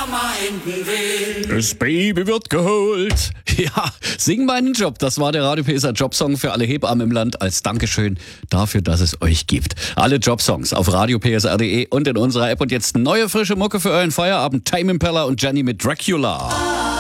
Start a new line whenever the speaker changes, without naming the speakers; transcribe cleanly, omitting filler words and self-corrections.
Mama enden will.
Das Baby wird geholt. Ja, sing meinen Job. Das war der Radio PSR Jobsong für alle Hebammen im Land als Dankeschön dafür, dass es euch gibt. Alle Jobsongs auf radiopsr.de und in unserer App. Und jetzt neue frische Mucke für euren Feierabend. Tame Impala und Jenny mit Dracula.